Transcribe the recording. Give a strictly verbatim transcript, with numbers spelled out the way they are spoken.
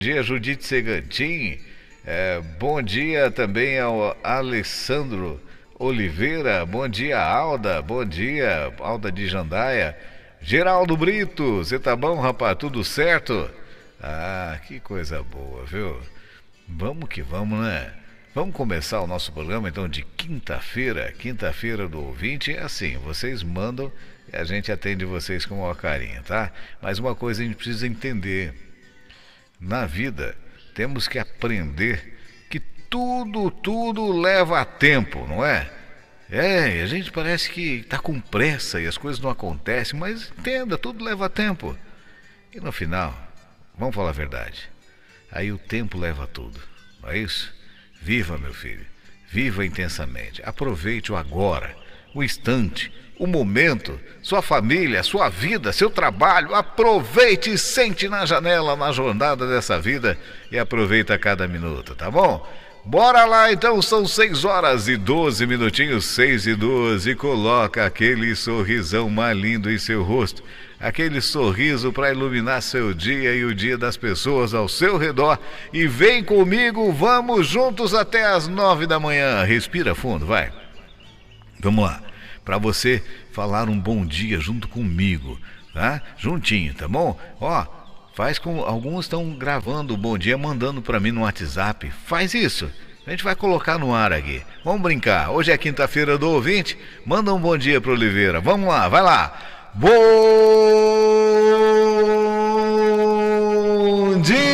Dia, Judite Segantin. É, bom dia também ao Alessandro Oliveira. Bom dia, Alda. Bom dia, Alda de Jandaia. Geraldo Brito, você tá bom, rapaz? Tudo certo? Ah, que coisa boa, viu? Vamos que vamos, né? Vamos começar o nosso programa então de quinta-feira. Quinta-feira do ouvinte é assim, vocês mandam e a gente atende vocês com uma carinha, tá? Mas uma coisa a gente precisa entender. Na vida, temos que aprender que tudo, tudo leva tempo, não é? É, a gente parece que está com pressa e as coisas não acontecem, mas entenda, tudo leva tempo. E no final, vamos falar a verdade, aí o tempo leva tudo, não é isso? Viva, meu filho, viva intensamente, aproveite o agora, o instante, o momento, sua família, sua vida, seu trabalho. Aproveite e sente na janela, na jornada dessa vida e aproveita cada minuto, tá bom? Bora lá então, são seis horas e doze minutinhos, seis e doze. Coloca aquele sorrisão mais lindo em seu rosto, aquele sorriso para iluminar seu dia e o dia das pessoas ao seu redor. E vem comigo, vamos juntos até as nove da manhã. Respira fundo, vai. Vamos lá. Para você falar um bom dia junto comigo, tá? Juntinho, tá bom? Ó, faz com... Alguns estão gravando o bom dia, mandando para mim no WhatsApp. Faz isso. A gente vai colocar no ar aqui. Vamos brincar. Hoje é quinta-feira do ouvinte. Manda um bom dia pro Oliveira. Vamos lá, vai lá. Bom dia!